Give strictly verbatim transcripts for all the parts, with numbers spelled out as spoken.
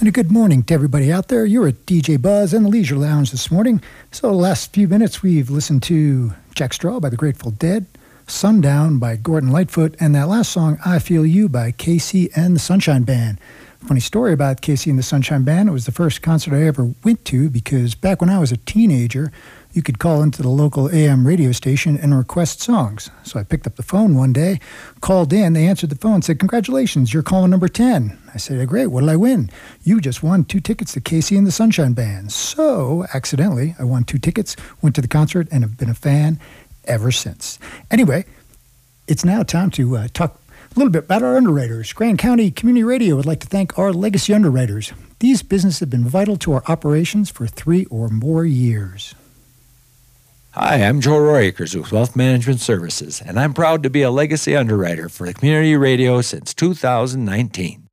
And a good morning to everybody out there. You're at D J Buzz and the Leisure Lounge this morning. So the last few minutes we've listened to Jack Straw by the Grateful Dead, Sundown by Gordon Lightfoot, and that last song, I Feel You by Casey and the Sunshine Band. Funny story about Casey and the Sunshine Band. It was the first concert I ever went to because back when I was a teenager, you could call into the local A M radio station and request songs. So I picked up the phone one day, called in, they answered the phone, said, "Congratulations, you're calling number ten. I said, "Great, what did I win?" "You just won two tickets to Casey and the Sunshine Band." So, accidentally, I won two tickets, went to the concert, and have been a fan ever since. Anyway, it's now time to uh, talk a little bit about our underwriters. Grand County Community Radio would like to thank our legacy underwriters. These businesses have been vital to our operations for three or more years. Hi, I'm Joe Royakers with Wealth Management Services, and I'm proud to be a legacy underwriter for the Community Radio since two thousand nineteen.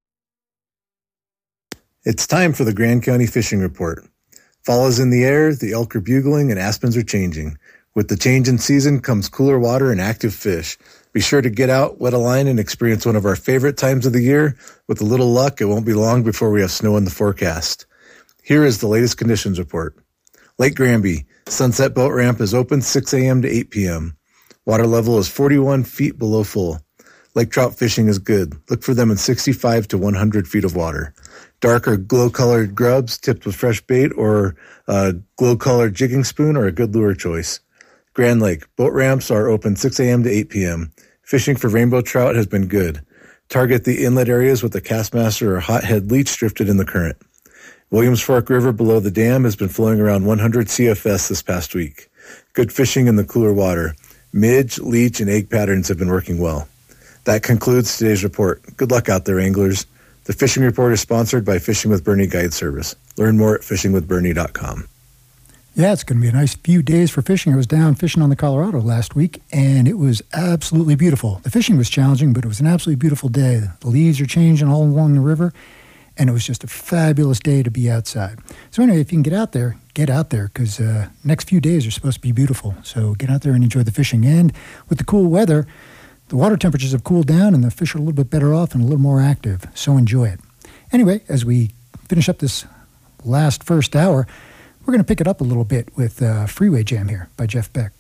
It's time for the Grand County Fishing Report. Fall is in the air, the elk are bugling, and aspens are changing. With the change in season comes cooler water and active fish. Be sure to get out, wet a line, and experience one of our favorite times of the year. With a little luck, it won't be long before we have snow in the forecast. Here is the latest conditions report. Lake Granby, Sunset Boat Ramp is open six a.m. to eight p.m. Water level is forty-one feet below full. Lake trout fishing is good. Look for them in sixty-five to one hundred feet of water. Dark or glow-colored grubs tipped with fresh bait or a glow-colored jigging spoon are a good lure choice. Grand Lake, boat ramps are open six a.m. to eight p.m. Fishing for rainbow trout has been good. Target the inlet areas with a Castmaster or hothead leech drifted in the current. Williams Fork River below the dam has been flowing around one hundred C F S this past week. Good fishing in the cooler water. Midge, leech, and egg patterns have been working well. That concludes today's report. Good luck out there, anglers. The Fishing Report is sponsored by Fishing with Bernie Guide Service. Learn more at fishing with bernie dot com. Yeah, it's going to be a nice few days for fishing. I was down fishing on the Colorado last week, and it was absolutely beautiful. The fishing was challenging, but it was an absolutely beautiful day. The leaves are changing all along the river, and it was just a fabulous day to be outside. So anyway, if you can get out there, get out there, because uh, next few days are supposed to be beautiful. So get out there and enjoy the fishing. And with the cool weather, the water temperatures have cooled down, and the fish are a little bit better off and a little more active. So enjoy it. Anyway, as we finish up this last first hour, we're going to pick it up a little bit with uh, Freeway Jam here by Jeff Beck.